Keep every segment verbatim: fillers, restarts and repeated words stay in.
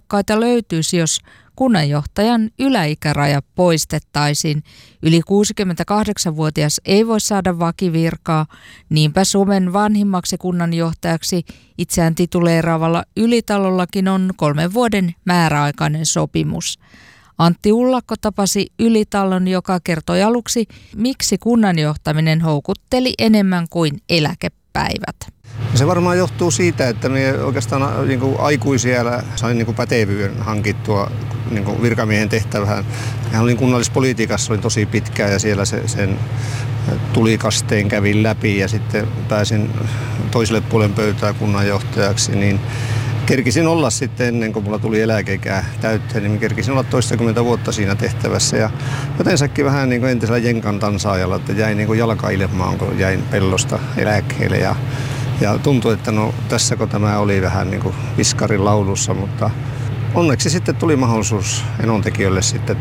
ehdokkaita löytyisi, jos kunnanjohtajan yläikäraja poistettaisiin. Yli kuusikymmentäkahdeksanvuotias ei voi saada vakivirkaa, niinpä Suomen vanhimmaksi kunnanjohtajaksi itseään tituleeraavalla Ylitalollakin on kolmen vuoden määräaikainen sopimus. Antti Ullakko tapasi Ylitalon, joka kertoi aluksi, miksi kunnanjohtaminen houkutteli enemmän kuin eläkepäivät. Se varmaan johtuu siitä, että me oikeastaan niin kuin aikuisiellä sain niin kuin pätevyyden hankittua niin kuin virkamiehen tehtävään. Hän olin kunnallispolitiikassa, olin tosi pitkään ja siellä se, sen tulikasteen kävin läpi ja sitten pääsin toiselle puolen pöytää kunnanjohtajaksi. Niin kerkisin olla sitten ennen kuin mulla tuli eläkeikää täytteen, niin kerkisin olla toistakymmentä vuotta siinä tehtävässä. Ja jotensakin vähän niin kuin entisellä jenkan tansaajalla, että jäin niin kuin jalkailmaan, kun jäin pellosta eläkkeelle. Ja, ja tuntui, että no tässäkö tämä oli vähän niin kuin viskarin laulussa, mutta onneksi sitten tuli mahdollisuus Enontekijölle sitten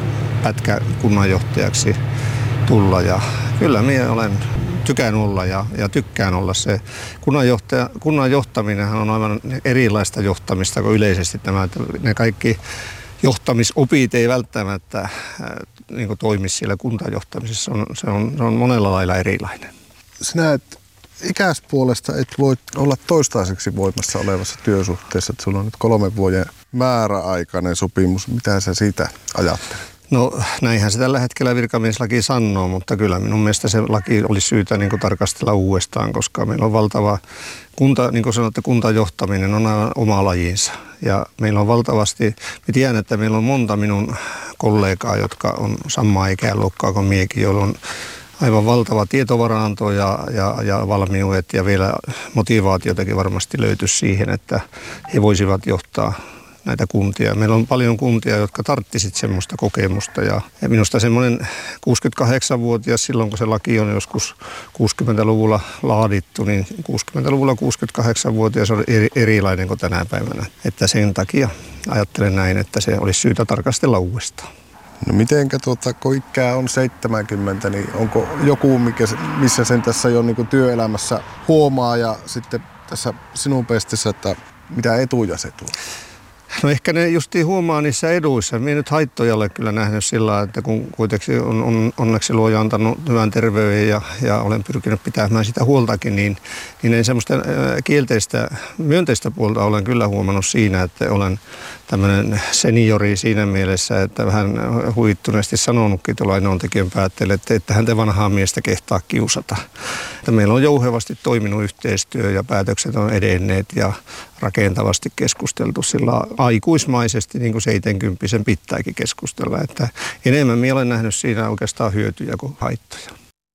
pätkä kunnanjohtajaksi tulla. Ja kyllä minä olen tykään olla ja, ja tykkään olla se. Kunnanjohtaja, kunnan johtaminenhan on aivan erilaista johtamista kuin yleisesti tämä. Ne kaikki johtamisopit ei välttämättä äh, niin kuin toimi siellä kuntajohtamisessa. On, se, on, se on monella lailla erilainen. Sinä et ikäispuolesta et voi olla toistaiseksi voimassa olevassa työsuhteessa. Että sulla on nyt kolmen vuoden määräaikainen sopimus. Mitä sä siitä ajattelet? No näinhän se tällä hetkellä virkamieslaki sanoo, mutta kyllä minun mielestä se laki olisi syytä niin kuin tarkastella uudestaan, koska meillä on valtava, kunta, niin kuin sanotte, kuntajohtaminen on aivan oma lajinsa. Ja meillä on valtavasti, mä tiedän, että meillä on monta minun kollegaa, jotka on samaa ikäluokkaa kuin miekin, joilla on aivan valtava tietovaranto ja, ja, ja valmiudet ja vielä motivaatiotakin varmasti löytyisi siihen, että he voisivat johtaa näitä kuntia. Meillä on paljon kuntia, jotka tarttisit semmoista kokemusta ja minusta semmoinen kuusikymmentäkahdeksanvuotias silloin, kun se laki on joskus kuusikymmentäluvulla laadittu, niin kuusikymmentäluvulla kuusikymmentäkahdeksanvuotias on eri, erilainen kuin tänä päivänä. Että sen takia ajattelen näin, että se olisi syytä tarkastella uudestaan. No mitenkä tuota, kun ikää on seitsemänkymmentä, niin onko joku, mikä, missä sen tässä jo niin kuin työelämässä huomaa ja sitten tässä sinun pestissä, että mitä etuja se tuo? No ehkä ne justiin huomaa niissä eduissa. Minä nyt haittoja olen kyllä nähnyt sillä, että kun kuitenkin on, on onneksi luoja antanut hyvän terveyden ja, ja olen pyrkinyt pitämään sitä huoltakin, niin, niin ei semmoista kielteistä, myönteistä puolta olen kyllä huomannut siinä, että olen tämmöinen seniori siinä mielessä, että vähän huittuneesti sanonutkin tuolla Enontekiön päätteelle, että ettehän te vanhaa miestä kehtaa kiusata. Että meillä on jouhevasti toiminut yhteistyö ja päätökset on edenneet ja rakentavasti keskusteltu sillä aikuismaisesti, niin kuin seitsemänkymppisen pitääkin keskustella. Että enemmän minä olen nähnyt siinä oikeastaan hyötyjä kuin haittoja.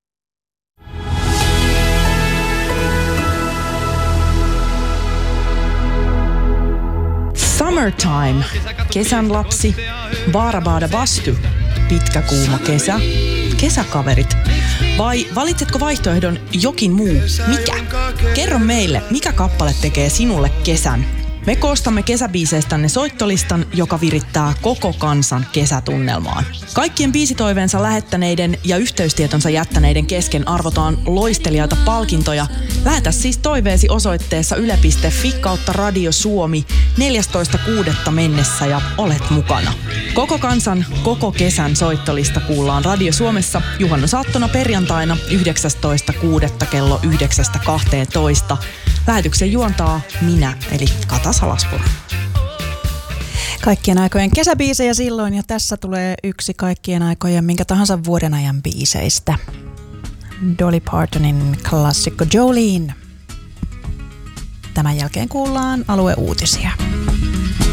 Summertime, kesän lapsi, Baarabaada Bastu, pitkä kuuma kesä, kesäkaverit. Vai valitsetko vaihtoehdon jokin muu? Mikä? Kerro meille, mikä kappale tekee sinulle kesän. Me koostamme kesäbiiseistänne soittolistan, joka virittää koko kansan kesätunnelmaan. Kaikkien biisitoiveensa lähettäneiden ja yhteystietonsa jättäneiden kesken arvotaan loistelijaita palkintoja. Lähetä siis toiveesi osoitteessa yle piste fi kautta Radio Suomi neljästoista kuudetta mennessä ja olet mukana. Koko kansan, koko kesän soittolista kuullaan Radio Suomessa juhannusaattona perjantaina yhdeksästoista kuudetta kello yhdeksästä kahteentoista. Lähetyksen juontaa minä, eli Kata Salaspuro. Kaikkien aikojen kesäbiisejä silloin, ja tässä tulee yksi kaikkien aikojen minkä tahansa vuoden ajan biiseistä. Dolly Partonin klassikko Jolene. Tämän jälkeen kuullaan alueuutisia.